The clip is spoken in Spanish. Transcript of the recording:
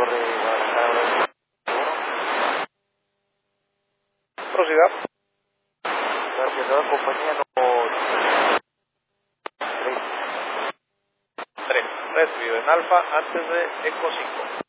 Torre Guadalajara. Prosiga. Gracias, nueva compañía no... 3. Recibido en Alfa antes de Eco 5.